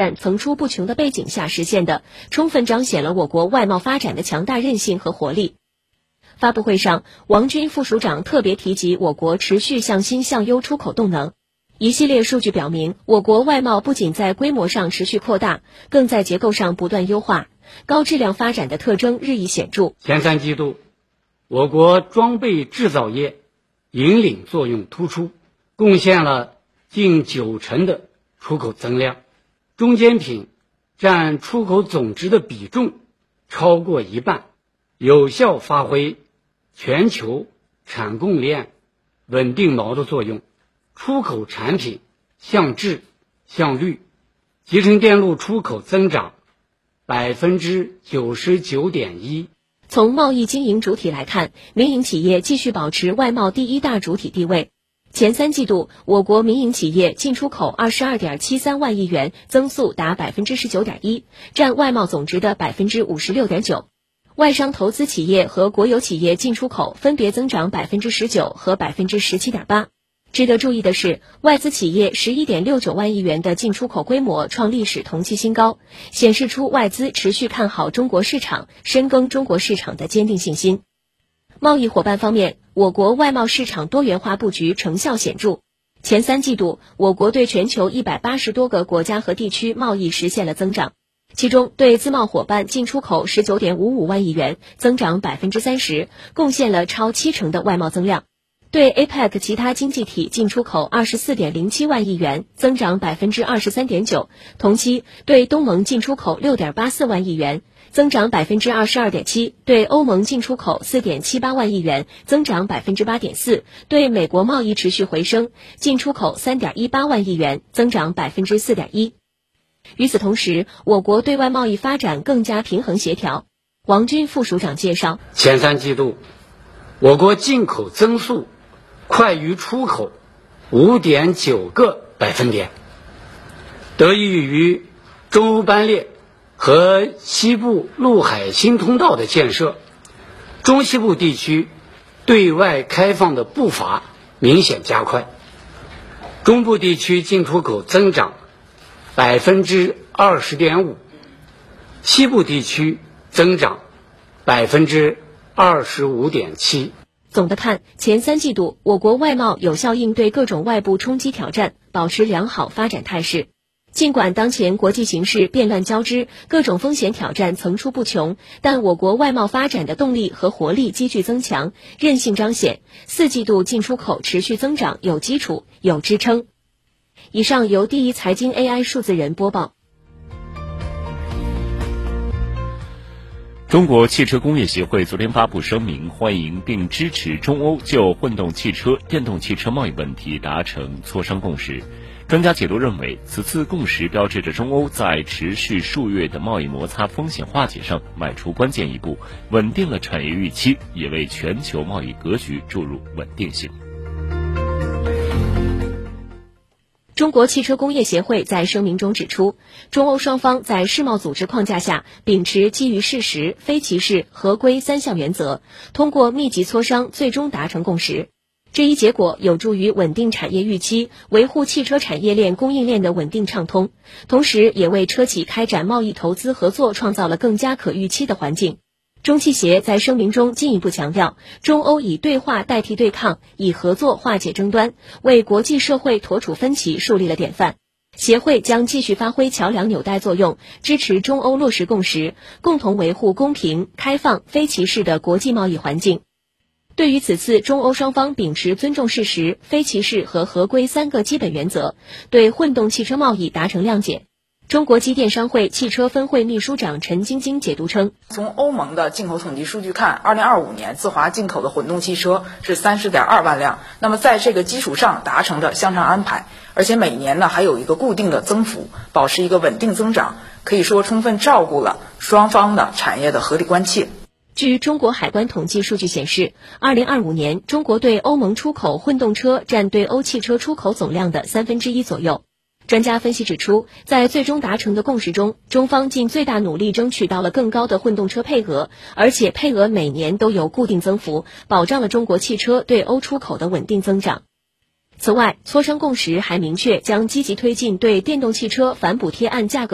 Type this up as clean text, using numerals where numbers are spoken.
战层出不穷的背景下实现的，充分彰显了我国外贸发展的强大韧性和活力。发布会上，王军副署长特别提及我国持续向新向优出口动能。一系列数据表明，我国外贸不仅在规模上持续扩大，更在结构上不断优化，高质量发展的特征日益显著。 前3季度，我国装备制造业引领作用突出，贡献了近90%的出口增量，中间品占出口总值的比重超过1半，有效发挥全球产供链稳定锚的作用。出口产品向质向率，集成电路出口增长99.1%。 从贸易经营主体来看，民营企业继续保持外贸第一大主体地位。前3季度，我国民营企业进出口22.73万亿元，增速达19.1%，占外贸总值的56.9%。外商投资企业和国有企业进出口分别增长19%和17.8%。值得注意的是，外资企业11.69万亿元的进出口规模创历史同期新高，显示出外资持续看好中国市场、深耕中国市场的坚定信心。贸易伙伴方面，我国外贸市场多元化布局成效显著。前3季度，我国对全球180多个国家和地区贸易实现了增长，其中对自贸伙伴进出口19.55万亿元，增长30%，贡献了超70%的外贸增量。对 APEC 其他经济体进出口24.07万亿元，增长23.9%，同期对东盟进出口6.84万亿元，增长22.7%，对欧盟进出口4.78万亿元，增长8.4%，对美国贸易持续回升，进出口3.18万亿元，增长4.1%。与此同时，我国对外贸易发展更加平衡协调。王军副署长介绍， 前3季度，我国进口增速快于出口5.9个百分点，得益于中欧班列和西部陆海新通道的建设，中西部地区对外开放的步伐明显加快，中部地区进出口增长20.5%，西部地区增长25.7%。 总的看，前3季度我国外贸有效应对各种外部冲击挑战，保持良好发展态势。尽管当前国际形势变乱交织，各种风险挑战层出不穷，但我国外贸发展的动力和活力急剧增强，韧性彰显。4季度进出口持续增长有基础、有支撑。以上由第一财经 AI 数字人播报。 中国汽车工业协会昨天发布声明，欢迎并支持中欧就混动汽车、电动汽车贸易问题达成磋商共识。专家解读认为，此次共识标志着中欧在持续数月的贸易摩擦风险化解上迈出关键一步，稳定了产业预期，也为全球贸易格局注入稳定性。 中国汽车工业协会在声明中指出，中欧双方在世贸组织框架下秉持基于事实、非歧视、合规3项原则，通过密集磋商最终达成共识。这一结果有助于稳定产业预期，维护汽车产业链供应链的稳定畅通，同时也为车企开展贸易投资合作创造了更加可预期的环境。中汽协在声明中进一步强调，中欧以对话代替对抗，以合作化解争端，为国际社会妥处分歧树立了典范。协会将继续发挥桥梁纽带作用，支持中欧落实共识，共同维护公平、开放、非歧视的国际贸易环境。对于此次中欧双方秉持尊重事实、非歧视和合规3个基本原则，对混动汽车贸易达成谅解。中国机电商会汽车分会秘书长陈晶晶解读称， 从欧盟的进口统计数据看，2025年自华进口的混动汽车是30.2万辆，那么在这个基础上达成的相乘安排，而且每年呢还有一个固定的增幅，保持一个稳定增长，可以说充分照顾了双方的产业的合理关切。 据中国海关统计数据显示，2025年中国对欧盟出口混动车占对欧汽车出口总量的1/3左右。专家分析指出，在最终达成的共识中，中方尽最大努力争取到了更高的混动车配额，而且配额每年都有固定增幅，保障了中国汽车对欧出口的稳定增长。此外，磋商共识还明确将积极推进对电动汽车反补贴案价格